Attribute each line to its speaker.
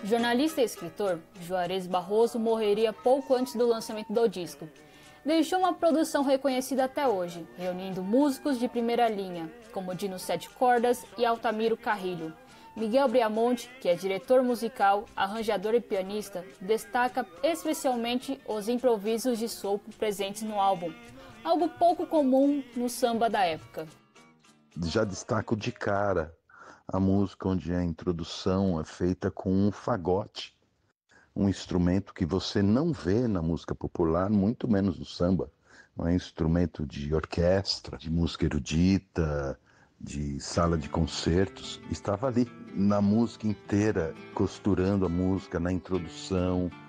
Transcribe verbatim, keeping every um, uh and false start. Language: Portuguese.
Speaker 1: Jornalista e escritor, Juarez Barroso morreria pouco antes do lançamento do disco. Deixou uma produção reconhecida até hoje, reunindo músicos de primeira linha, como Dino Sete Cordas e Altamiro Carrilho. Miguel Briamonte, que é diretor musical, arranjador e pianista, destaca especialmente os improvisos de sopro presentes no álbum, algo pouco comum no samba da época.
Speaker 2: Já destaco de cara a música onde a introdução é feita com um fagote, um instrumento que você não vê na música popular, muito menos no samba. É um instrumento de orquestra, de música erudita, de sala de concertos. Estava ali na música inteira, costurando a música, na introdução,